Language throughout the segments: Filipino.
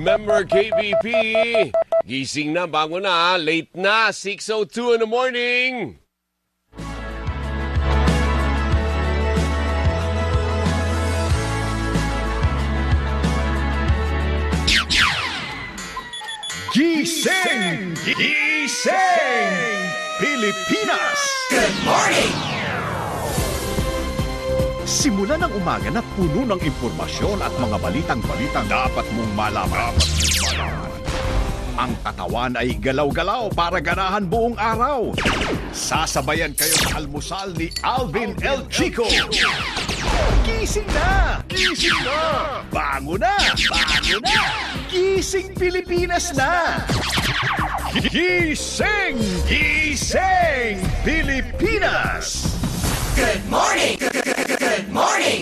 Member KBP, gising na, bango na, late na, 6:02 in the morning. Gising! Gising! Pilipinas! Good morning! Simula ng umaga na puno ng impormasyon at mga balitang dapat mong malaman. Ang katawan ay galaw-galaw para ganahan buong araw. Sasabayan kayo sa almusal ni Alvin El Chico. Gising na! Gising na! Bango na! Bango na! Gising Pilipinas na! Gising! Gising Pilipinas! Good morning! Good morning!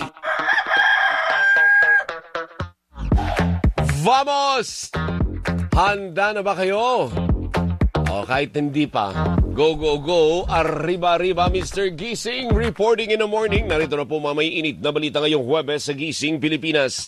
Vamos! Handa na ba kayo? O kahit hindi pa, go, go, go! Arriba, arriba, Mr. Gising! Reporting in the morning. Narito na po mamay init na balita ngayong Huwebes sa Gising, Pilipinas.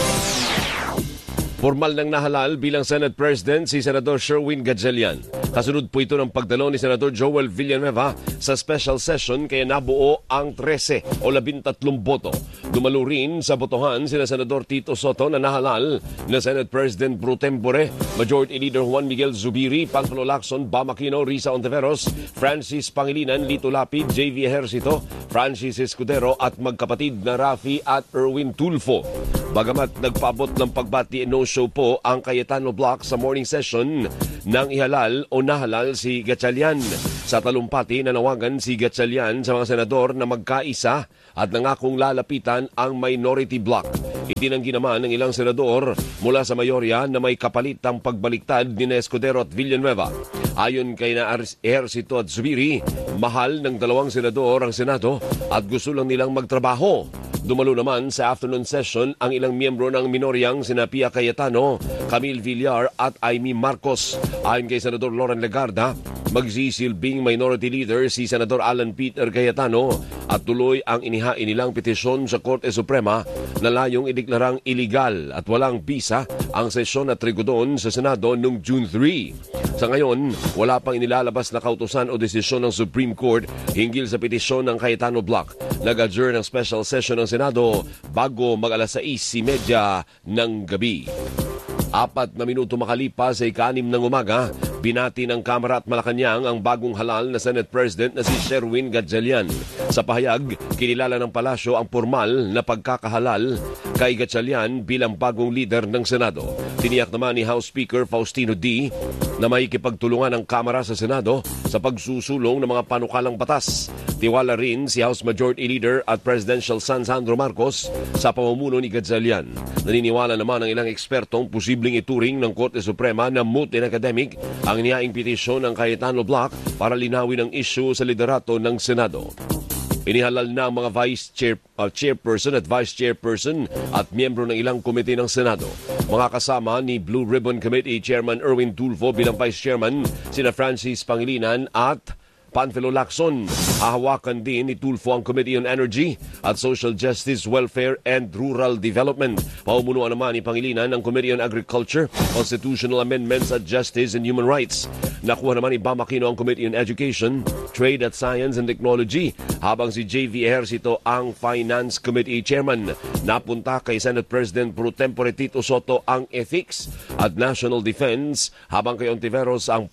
Formal nang nahalal bilang Senate President si Senador Sherwin Gatchalian. Kasunod po ito ng pagdalo ni Senador Joel Villanueva sa special session kaya nabuo ang 13 o 13 boto. Dumalo rin sa botohan sina Senador Tito Soto na nahalal na Senate President pro tempore, Majority Leader Juan Miguel Zubiri, Panfilo Lacson, Bam Aquino, Risa Ontiveros, Francis Pangilinan, Lito Lapid, JV Ejercito, Francis Escudero at magkapatid na Rafi at Erwin Tulfo. Bagamat nagpaabot ng pagbati no-show po ang Cayetano Block sa morning session nang ihalal o nahalal si Gatchalian. Sa talumpati, nanawagan si Gatchalian sa mga senador na magkaisa at nangakong lalapitan ang minority block. Itinanggi naman ng ilang senador mula sa mayorya na may kapalit ang pagbaliktad ni Escudero at Villanueva. Ayon kay na Ejercito at Zubiri, mahal ng dalawang senador ang Senado at gusto lang nilang magtrabaho. Dumalo naman sa afternoon session ang ilang miyembro ng minoryang sina Pia Cayetano, Camille Villar at Amy Marcos. Ayon kay Senador Loren Legarda, magsisilbing minority leader si Senador Alan Peter Cayetano at tuloy ang inihain nilang petisyon sa Korte Suprema na layong ideklarang iligal at walang bisa ang sesyon at trigodon sa Senado noong June 3. Sa ngayon, wala pang inilalabas na kautusan o desisyon ng Supreme Court hinggil sa petisyon ng Cayetano Block. Nag-adjourn ang special session ng Senado bago mag-alas 6:30 ng gabi. 4 na minuto makalipas ay 6 ng umaga, binati ng Kamara at Malacanang ang bagong halal na Senate President na si Sherwin Gatchalian. Sa pahayag, kinilala ng palasyo ang formal na pagkakahalal kay Gatchalian bilang bagong leader ng Senado. Tiniyak naman ni House Speaker Faustino D. na may kipagtulungan ng Kamara sa Senado sa pagsusulong ng mga panukalang batas. Tiwala rin si House Majority Leader at Presidential son Sandro Marcos sa pamumuno ni Gatchalian. Naniniwala naman ang ilang ekspertong posibleng ituring ng Korte Suprema na moot and academic ang inihaing petisyon ng Cayetano Block para linawin ang issue sa liderato ng Senado. Inihalal na ang mga chairperson at vice chairperson at miyembro ng ilang komite ng Senado. Mga kasama ni Blue Ribbon Committee Chairman Erwin Tulfo bilang vice chairman, sina Francis Pangilinan at Panfilo Lacson. Hahawakan din ni Tulfo ang Committee on Energy at Social Justice, Welfare and Rural Development. Paumunuan naman ni Pangilinan ang Committee on Agriculture, Constitutional Amendments at Justice and Human Rights. Nakuha naman ni Bam Aquino ang Committee on Education, Trade at Science and Technology, habang si JV Ejercito ang Finance Committee Chairman. Napunta kay Senate President pro tempore Tito Soto ang Ethics at National Defense, habang kay Ontiveros ang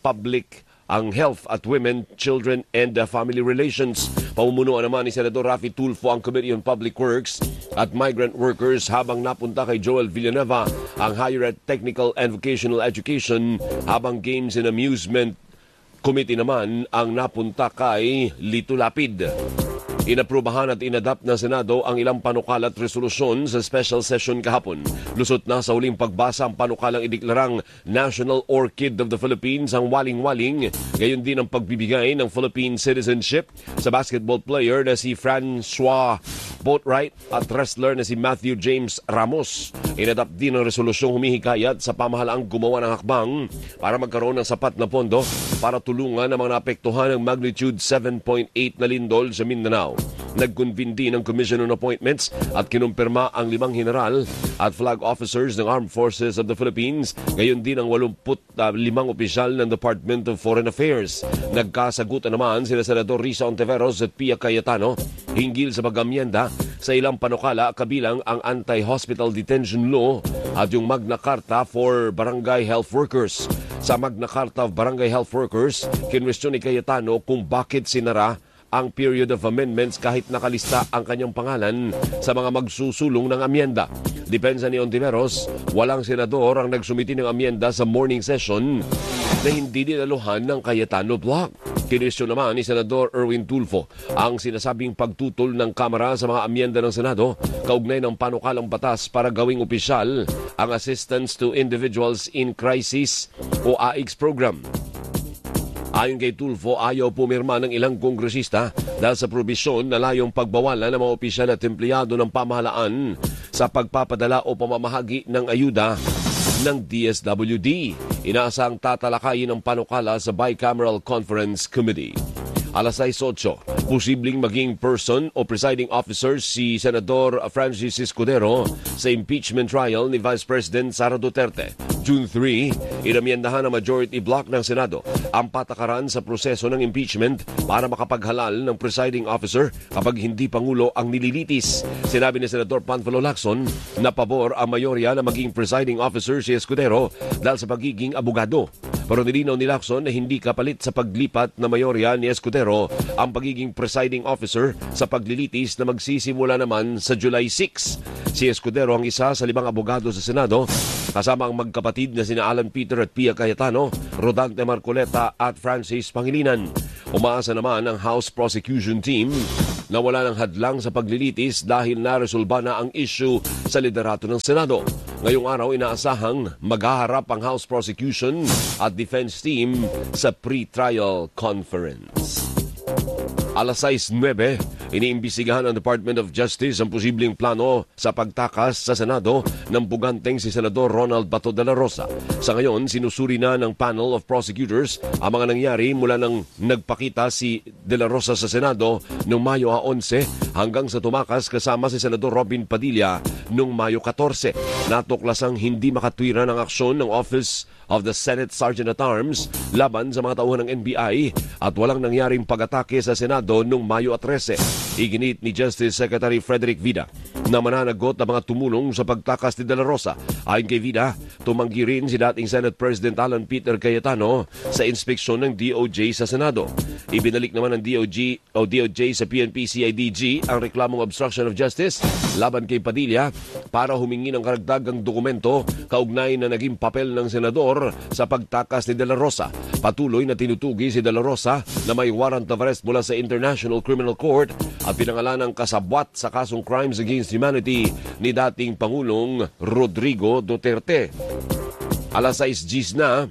ang Health at Women, Children and Family Relations. Pamumunuan naman ni Senador Rafi Tulfo ang Committee on Public Works at Migrant Workers, habang napunta kay Joel Villanueva ang Higher Ed, Technical and Vocational Education, habang Games and Amusement Committee naman ang napunta kay Lito Lapid. Inaprubahan at inadapt ng Senado ang ilang panukala at resolusyon sa special session kahapon. Lusot na sa huling pagbasa ang panukalang ideklarang National Orchid of the Philippines ang waling-waling. Gayon din ang pagbibigay ng Philippine citizenship sa basketball player na si Francois Boatwright at wrestler na si Matthew James Ramos. Inadapt din ang resolusyong humihikayat sa pamahalaang gumawa ng hakbang para magkaroon ng sapat na pondo para tulungan ang mga naapektuhan ng magnitude 7.8 na lindol sa Mindanao. Nag-convene din ng Commission on Appointments at kinumpirma ang 5 general at flag officers ng Armed Forces of the Philippines. Gayon din ang 85 opisyal ng Department of Foreign Affairs. Nagkasagutan naman sila Senador Risa Ontiveros at Pia Cayetano hinggil sa pag-amyenda sa ilang panukala kabilang ang Anti-Hospital Detention Law at yung Magna Carta for Barangay Health Workers. Sa Magna Carta of Barangay Health Workers, kinwestiyon ni Cayetano kung bakit sinara ang period of amendments kahit nakalista ang kanyang pangalan sa mga magsusulong ng amyenda. Depensa ni Ontiveros, walang senador ang nagsumiti ng amyenda sa morning session na hindi dinaluhan ng Cayetano Block. Kinwestiyon naman ni Senador Erwin Tulfo ang sinasabing pagtutol ng Kamara sa mga amyenda ng Senado kaugnay ng panukalang batas para gawing opisyal ang Assistance to Individuals in Crisis o AICS program. Ayon kay Tulfo, ayaw pumirma ng ilang kongresista dahil sa probisyon na layong pagbawalan ng mga opisyal at empleyado ng pamahalaan sa pagpapadala o pamamahagi ng ayuda ng DSWD. Inaasang tatalakayin ng panukala sa Bicameral Conference Committee. Alas 6:08, posibleng maging person o presiding officer si Senador Francis Escudero sa impeachment trial ni Vice President Sara Duterte. June 3, inamyendahan ng majority block ng Senado ang patakaran sa proseso ng impeachment para makapaghalal ng presiding officer kapag hindi Pangulo ang nililitis. Sinabi ni Senador Panfilo Lacson na pabor ang mayorya na maging presiding officer si Escudero dahil sa pagiging abogado. Pero nilinaw ni Lacson na hindi kapalit sa paglipat na mayorya ni Escudero ang pagiging presiding officer sa paglilitis na magsisimula naman sa July 6. Si Escudero ang isa sa 5 abogado sa Senado, kasama ang magkapatid na sina Alan Peter at Pia Cayetano, Rodante Marcoleta at Francis Pangilinan. Umaasa naman ang House Prosecution Team na wala ng hadlang sa paglilitis dahil naresolba na ang issue sa liderato ng Senado. Ngayong araw, inaasahang maghaharap ang House Prosecution at Defense Team sa pre-trial conference. Alas 6:09, iniimbisigahan ng Department of Justice ang posibleng plano sa pagtakas sa Senado ng buganteng si Senador Ronald Bato de la Rosa. Sa ngayon, sinusuri na ng panel of prosecutors ang mga nangyari mula nang nagpakita si de la Rosa sa Senado noong Mayo 11 hanggang sa tumakas kasama si Senador Robin Padilla noong Mayo 14. Natuklasang hindi makatwira ng aksyon ng Office of the Senate Sergeant-at-Arms laban sa mga tauhan ng NBI at walang nangyaring pag-atake sa Senado noong Mayo 13. Iginit ni Justice Secretary Frederick Vida na mananagot ang mga tumulong sa pagtakas ni De La Rosa. Ayon kay Vida, tumanggi rin si dating Senate President Alan Peter Cayetano sa inspeksyon ng DOJ sa Senado. Ibinalik naman ng DOJ sa PNP-CIDG ang reklamong obstruction of justice laban kay Padilla para humingi ng karagdagang dokumento kaugnay na naging papel ng senador sa pagtakas ni De La Rosa. Patuloy na tinutugi si De La Rosa na may warrant of arrest mula sa International Criminal Court at pinangalan ng kasabwat sa kasong Crimes Against Humanity ni dating Pangulong Rodrigo Duterte. Alas 6:10 na,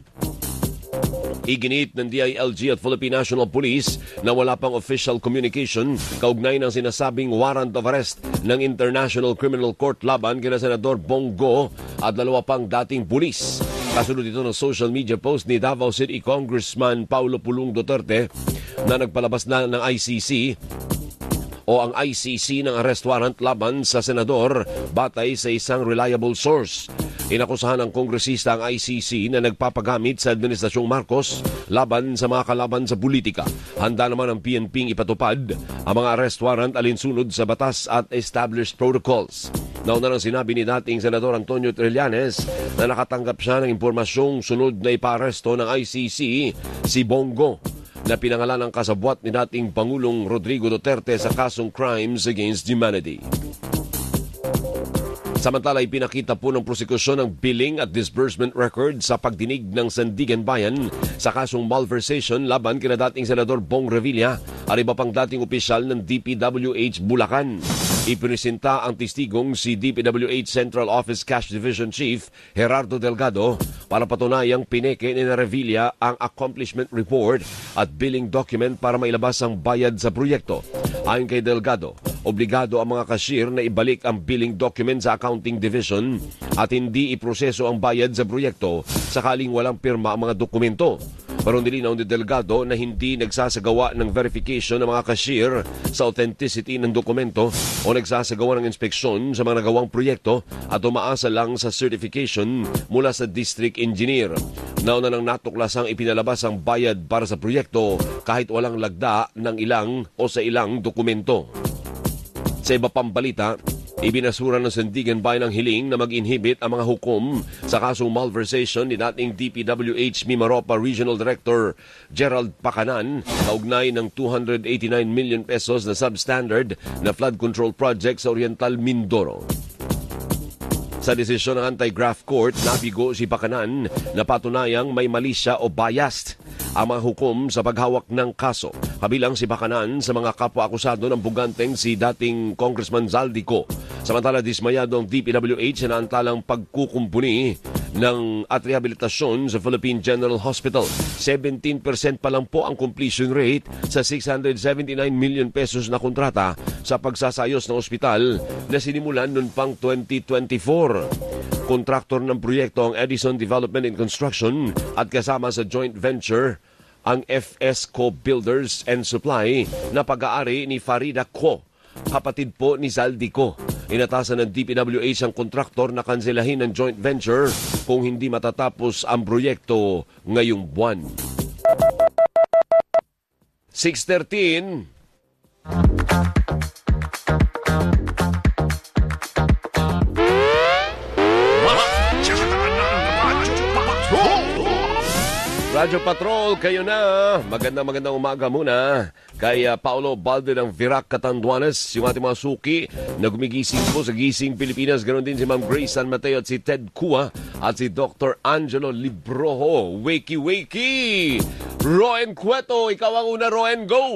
iginit ng DILG at Philippine National Police na wala pang official communication kaugnay ng sinasabing warrant of arrest ng International Criminal Court laban kina Senador Bongo at 2 pang dating pulis. Kasunod ito ng social media post ni Davao City Congressman Paulo Pulong Duterte na nagpalabas na ng ICC ng arrest warrant laban sa senador batay sa isang reliable source. Inakusahan ng kongresista ang ICC na nagpapagamit sa Administrasyong Marcos laban sa mga kalaban sa politika. Handa naman ang PNP ipatupad ang mga arrest warrant alinsunod sa batas at established protocols. Nauna nang sinabi ni dating Senador Antonio Trillanes na nakatanggap siya ng impormasyong sunod na iparesto ng ICC si Bongo na pinangalan ng kasabwat ni dating Pangulong Rodrigo Duterte sa kasong Crimes Against Humanity. Samantala, ipinakita po ng prosekusyon ang billing at disbursement record sa pagdinig ng Sandigan Bayan sa kasong malversation laban kina dating Senador Bong Revilla at iba pang dating opisyal ng DPWH Bulacan. Ipinisenta ang testigong si DPWH Central Office Cash Division Chief Gerardo Delgado para patunayang pineke ni Revilla ang accomplishment report at billing document para mailabas ang bayad sa proyekto. Ayon kay Delgado, obligado ang mga cashier na ibalik ang billing document sa accounting division at hindi iproseso ang bayad sa proyekto sakaling walang pirma ang mga dokumento. Parang nilinaw ni Delgado na hindi nagsasagawa ng verification ng mga cashier sa authenticity ng dokumento o nagsasagawa ng inspeksyon sa mga nagawang proyekto at umaasa lang sa certification mula sa district engineer. Nauna nang natuklasang ipinalabas ang bayad para sa proyekto kahit walang lagda ng ilang o sa ilang dokumento. Sa iba pang balita, ibinasura ng Sandigan Bayan ang hiling na mag-inhibit ang mga hukom sa kasong malversation ni dating DPWH Mimaropa Regional Director Gerald Pacanan kaugnay ng 289 million pesos na substandard na flood control project sa Oriental Mindoro. Sa desisyon ng Anti-Graft Court, nabigo si Pacanan na patunayang may mali siya o biased ang mga hukom sa paghawak ng kaso. Kabilang si Pacanan sa mga kapwa-akusado ng buganteng si dating Congressman Zaldico. Samantala, dismayado ang DPWH na antalang pagkukumpuni at rehabilitasyon sa Philippine General Hospital. 17% pa lang po ang completion rate sa 679 million pesos na kontrata sa pagsasayos ng ospital na sinimulan noon pang 2024. Kontraktor ng proyekto ang Edison Development and Construction at kasama sa joint venture ang FSCO Builders and Supply na pag-aari ni Farida Co, kapatid po ni Zaldico. Inatasan ng DPWH ang kontraktor na kanselahin ng joint venture kung hindi matatapos ang proyekto ngayong buwan. 6:13. Radyo Patrol, kayo na. Magandang umaga muna kay Paolo Balde ng Virac, Catanduanes, yung ating mga suki na gumigising po sa Gising Pilipinas. Ganon din si Ma'am Grace San Mateo at si Ted Kua at si Dr. Angelo Libroho. Wakey! Roen Cueto, ikaw ang una, Roen, go!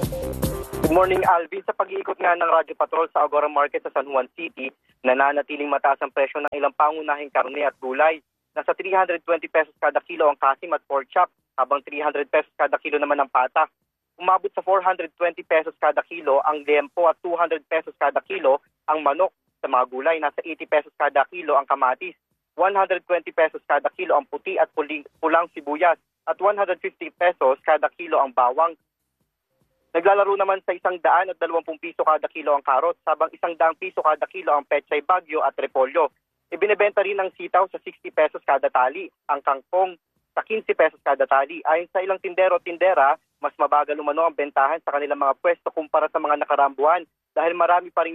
Good morning, Alvin. Sa pag-iikot nga ng Radyo Patrol sa Agora Market sa San Juan City, nananatiling mataas ang presyo ng ilang pangunahing karne at gulay. Nasa 320 pesos kada kilo ang kasim at pork chop, habang 300 pesos kada kilo naman ang pata. Umabot sa 420 pesos kada kilo ang liempo at 200 pesos kada kilo ang manok. Sa mga gulay, nasa 80 pesos kada kilo ang kamatis, 120 pesos kada kilo ang puti at pulang sibuyas, at 150 pesos kada kilo ang bawang. Naglalaro naman sa 120 piso kada kilo ang karot, habang 100 piso kada kilo ang pechay bagyo at repolyo. Ibinebenta rin ang sitaw sa 60 pesos kada tali, ang kangkong sa 15 pesos kada tali. Ayon sa ilang tindero-tindera, mas mabagal umano ang bentahan sa kanilang mga pwesto kumpara sa mga nakarambuan dahil marami pa rin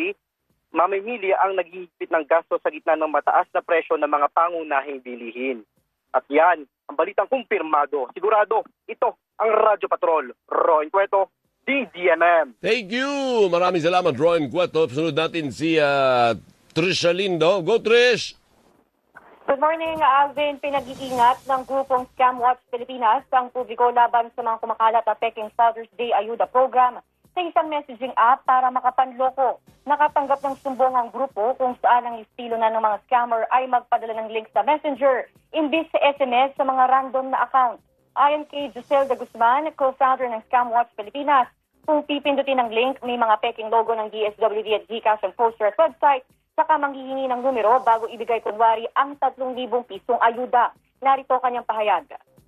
mamimili ang naghihigpit ng gasto sa gitna ng mataas na presyo ng mga pangunahing bilihin. At yan, ang balitang kumpirmado. Sigurado, ito ang Radyo Patrol. Roen Cueto, DZMM. Thank you! Maraming salamat, Roen Cueto. Sunod natin si Trisha Lindo. Go, Trish! Good morning, Alvin. Pinag-iingat ng grupong Scam Watch Pilipinas ang publiko laban sa mga kumakalat na peking Father's Day Ayuda Program sa isang messaging app para makapanloko. Nakatanggap ng sumbong ang grupo kung saan ang estilo na ng mga scammer ay magpadala ng link sa Messenger imbis sa SMS sa mga random na account. Ayon kay Giselle de Guzman, co-founder ng Scam Watch Pilipinas, kung pipindutin ang link, may mga peking logo ng DSWD at GCash ang poster at website, saka manghihingi ng numero bago ibigay kunwari ang 3,000 pisong ayuda. Narito kanyang pahayag.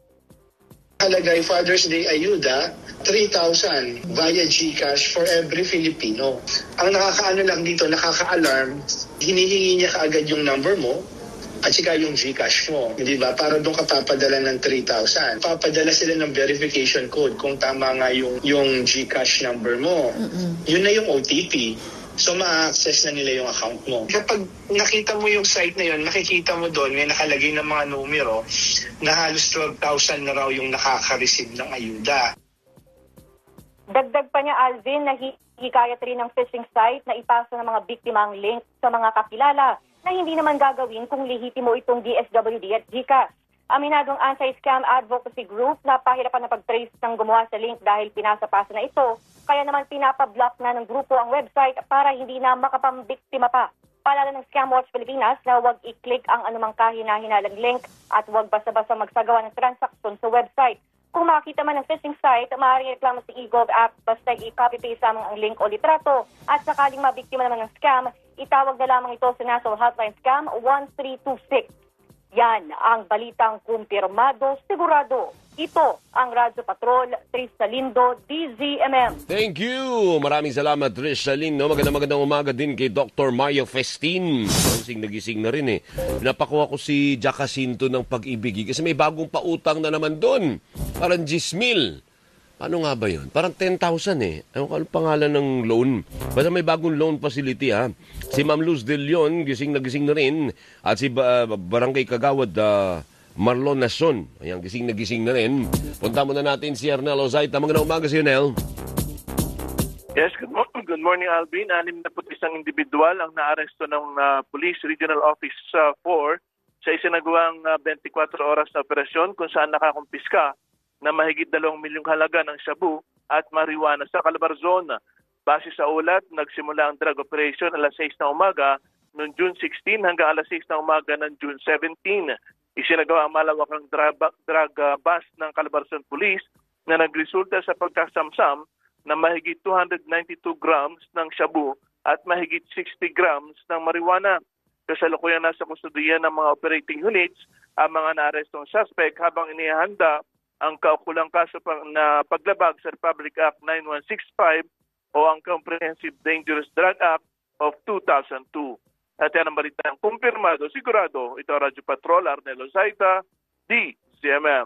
Nakalagay Father's Day ayuda, 3,000 via GCash for every Filipino. Ang nakakaano lang dito, nakaka-alarm, hinihingi niya kaagad yung number mo at saka yung GCash mo. Di ba? Para doon ka papadala ng 3,000. Papadala sila ng verification code kung tama nga yung GCash number mo. Yun na yung OTP. So, ma-access na nila yung account mo. Kapag nakita mo yung site na yun, makikita mo doon, may nakalagay ng mga numero na halos 12,000 na raw yung nakaka-receive ng ayuda. Dagdag pa niya, Alvin, na hikayat rin ng phishing site na ipasa ng mga biktima ang link sa mga kakilala na hindi naman gagawin kung lehitimo itong DSWD at GCash. Aminadong anti-scam advocacy group na pahirapan na pag-trace ng gumawa sa link dahil pinasa-pasa na ito. Kaya naman pinapablock na ng grupo ang website para hindi na makapambiktima pa. Paalala ng Scam Watch Pilipinas na huwag i-click ang anumang kahina-hinalang link at huwag basta-basta magsagawa ng transaksyon sa website. Kung makita man ng phishing site, maaaring reklamo sa eGov app basta i-copy-paste lamang ang link o litrato at sakaling mabiktima naman ng scam, itawag na lamang ito sa National Hotline Scam 1326. Yan ang balitang kumpirmado, sigurado. Ito ang Radyo Patrol, Tris Salindo, DZMM. Thank you! Maraming salamat, Trish Salindo. Magandang umaga din kay Dr. Mario Festin. Nagising na rin eh. Pinapakuha ko si Jacinto ng Pag-ibig kasi may bagong pautang na naman doon. Parang 10,000. Ano nga ba yun? Parang 10,000 eh. Ano pangalan ng loan? Basta may bagong loan facility ha. Si Ma'am Luz De Leon, gising na rin. At si Barangay Kagawad, Marlon Nason. Ayan, gising na rin. Punta muna natin si Arnel Ozaita. Magandang umaga si Arnel. Yes, good morning, Alvin. 61 individual ang naaresto ng Police Regional Office 4 sa isinagawang 24 oras na operasyon kung saan nakakumpiska na mahigit 2 milyong halaga ng shabu at marijuana sa Calabarzon. Base sa ulat, nagsimula ang drug operation alas 6 ng umaga noong June 16 hanggang alas 6 ng umaga ng June 17. Isinagawa ang malawakang drug bust ng Calabarzon Police na nagresulta sa pagkasamsam na mahigit 292 grams ng shabu at mahigit 60 grams ng marijuana. Kasalukuyan nasa kustudiya ng mga operating units ang mga naarestong suspect habang inihanda ang kaukulang kaso na paglabag sa Republic Act 9165 o ang Comprehensive Dangerous Drug Act of 2002. At yan ang balitang kumpirmado, sigurado. Ito Radyo Patrol, Arnel Ozaita, DZMM.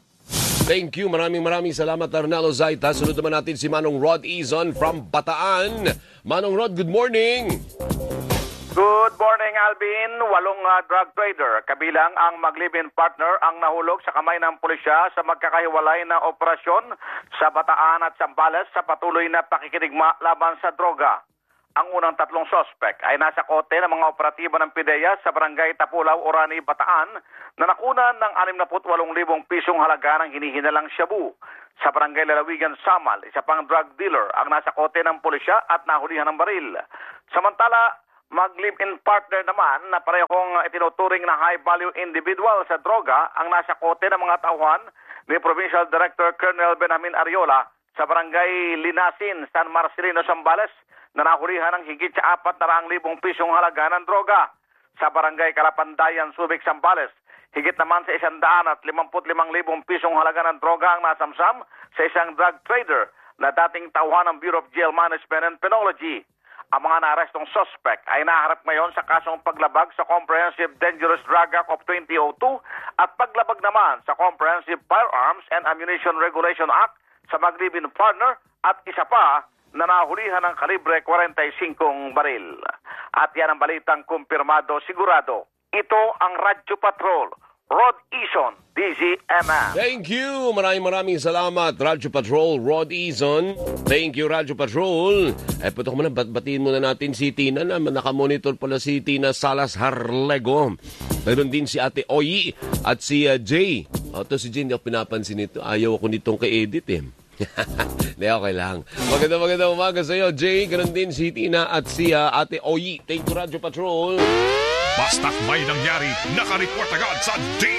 Thank you. Maraming salamat, Arnel Ozaita. Sunod naman natin si Manong Rod Izon from Bataan. Manong Rod, good morning. Good morning, Alvin. 8 drug trader, kabilang ang mag-live-in partner ang nahulog sa kamay ng pulisya sa magkakahiwalay na operasyon sa Bataan at Zambales sa patuloy na pakikidigma laban sa droga. Ang unang 3 suspect ay nasa kote ng mga operatiba ng PIDEA sa Barangay Tapulaw, Orani, Bataan na nakunan ng 68,000 pisong halaga ng hinihinalang shabu. Sa Barangay Lalawigan, Samal, isa pang drug dealer ang nasa kote ng pulisya at nahulihan ng baril. Samantala, mag-live-in partner naman na parehong itinuturing na high-value individual sa droga ang nasa kote ng mga tauhan ni Provincial Director Colonel Benjamin Ariola sa Barangay Linasin, San Marcelino, Zambales na nahulihan ng higit sa 400,000 pisong halaga ng droga. Sa Barangay Kalapandayan, Subic, Zambales, higit naman sa 155,000 pisong halaga ng droga ang nasamsam sa isang drug trader na dating tauhan ng Bureau of Jail Management and Penology. Ang mga naarestong suspect ay naharap ngayon sa kasong paglabag sa Comprehensive Dangerous Drug Act of 2002 at paglabag naman sa Comprehensive Firearms and Ammunition Regulation Act sa mag-live-in partner at isa pa na nahulihan ng kalibre 45 baril. At yan ang balitang kumpirmado, sigurado. Ito ang Radyo Patrol. Rod Izon, DZMM. Thank you. Maraming salamat, Radyo Patrol, Rod Izon. Thank you, Radyo Patrol. Putok mo na, batiin muna natin si Tina na nakamonitor pala si Tina Salas Harlego. Mayroon din si Ate Oyi at si Jay. Ito si Jay, hindi ako pinapansin nito. Ayaw ako nitong ka-edit eh. Hindi, okay lang. Magandang umaga sa iyo, Jay. Ganun din si Tina at si Ate Oyi. Thank you, Radyo Patrol. Basta't may nangyari, nakareport agad sa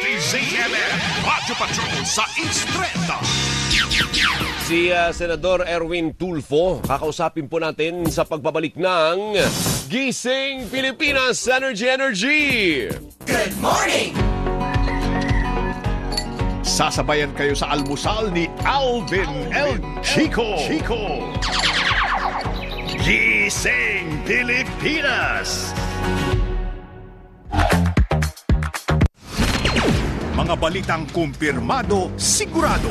DZMM. Radyo Patrol sa Instreta. Si Senador Erwin Tulfo, kakausapin po natin sa pagbabalik ng Gising Pilipinas Energy! Good morning! Sasabayan kayo sa almusal ni Alvin El Chico. Gising Pilipinas! Mga balitang kumpirmado, sigurado,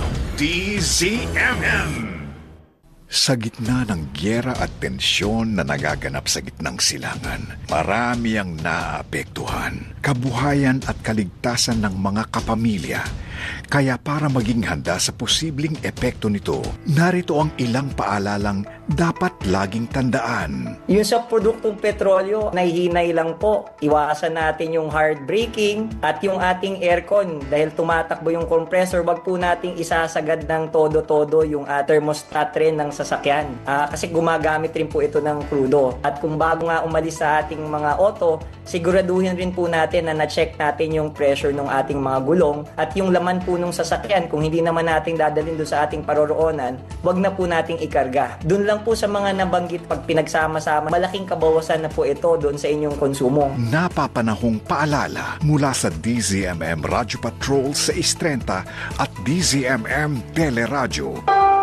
DZMM. Sa gitna ng gyera at tensyon na nagaganap sa gitnang silangan, marami ang naapektuhan, kabuhayan at kaligtasan ng mga kapamilya. Kaya para maging handa sa posibleng epekto nito, narito ang ilang paalalang dapat laging tandaan. Yung sa produktong petrolyo, nahihinay lang po. Iwasan natin yung hard braking at yung ating aircon. Dahil tumatakbo yung compressor, wag po nating isasagad ng todo-todo yung thermostat rin ng sasakyan. Kasi gumagamit rin po ito ng krudo. At kung bago nga umalis sa ating mga auto, siguraduhin rin po natin na na-check natin yung pressure ng ating mga gulong at yung laman po nung sasakyan. Kung hindi naman natin dadalhin doon sa ating paroroonan, wag na po nating ikarga. Doon lang lang po sa mga nabanggit, pag pinagsama-sama, malaking kabawasan na po ito doon sa inyong konsumo. Napapanahong paalala mula sa DZMM Radyo Patrol sa 630 at DZMM Teleradyo.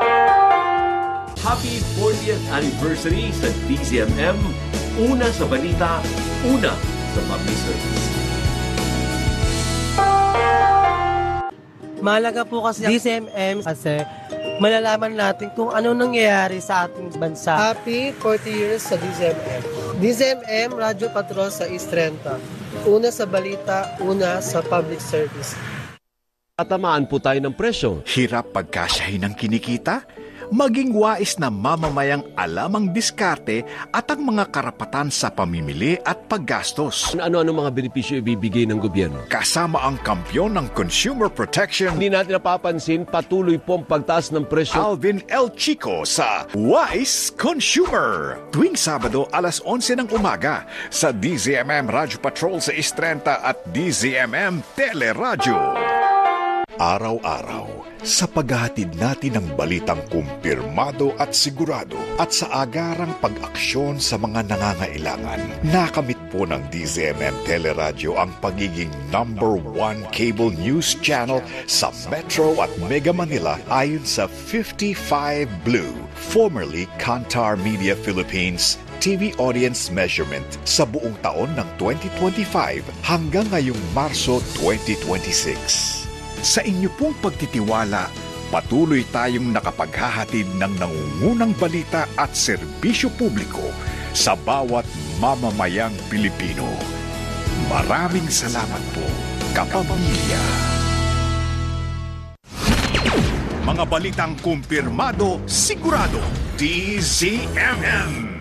Happy 40th anniversary sa DZMM. Una sa balita, una sa public service. Mahalaga po kasi DZMM kasi malalaman natin kung ano nangyayari sa ating bansa. Happy 40 years sa DZMM. DZMM, Radyo Patrol sa East 30. Una sa balita, una sa public service. Tatamaan po tayo ng presyo. Hirap pagkasyahin ng kinikita? Maging wais na mamamayang alam ang diskarte at ang mga karapatan sa pamimili at paggastos. Ano-ano mga benepisyo ibibigay ng gobyerno? Kasama ang kampyon ng consumer protection, Hindi natin napapansin, patuloy po ang pagtaas ng presyo. Alvin L. Chico sa Wise Consumer. Tuwing Sabado, alas 11 ng umaga sa DZMM Radyo Patrol sa 630 at DZMM Teleradyo. Araw-araw, sa paghahatid natin ng balitang kumpirmado at sigurado at sa agarang pag-aksyon sa mga nangangailangan, nakamit po ng DZMM Teleradyo ang pagiging #1 cable news channel sa Metro at Mega Manila ayon sa 55 Blue, formerly Kantar Media Philippines, TV audience measurement sa buong taon ng 2025 hanggang ngayong Marso 2026. Sa inyo pong pagtitiwala, patuloy tayong nakapaghahatid ng nangungunang balita at serbisyo publiko sa bawat mamamayang Pilipino. Maraming salamat po, kapamilya. Mga balitang kumpirmado, sigurado, DZMM.